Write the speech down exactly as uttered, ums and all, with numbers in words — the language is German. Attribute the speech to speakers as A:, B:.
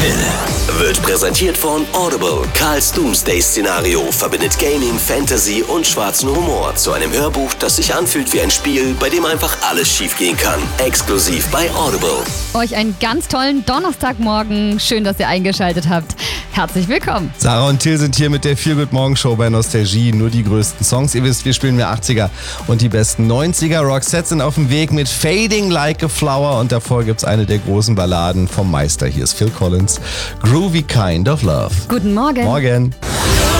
A: Till wird präsentiert von Audible. Karls Doomsday-Szenario verbindet Gaming, Fantasy und schwarzen Humor zu einem Hörbuch, das sich anfühlt wie ein Spiel, bei dem einfach alles schiefgehen kann. Exklusiv bei Audible.
B: Euch einen ganz tollen Donnerstagmorgen. Schön, dass ihr eingeschaltet habt. Herzlich willkommen.
C: Sarah und Till sind hier mit der Feel Good Morgen Show bei Nostalgie. Nur die größten Songs. Ihr wisst, wir spielen mehr achtziger und die besten neunziger. Roxette sind auf dem Weg mit Fading Like a Flower und davor gibt's eine der großen Balladen vom Meister. Hier ist Phil Collins. Groovy Kind of Love.
B: Guten Morgen.
C: Morgen.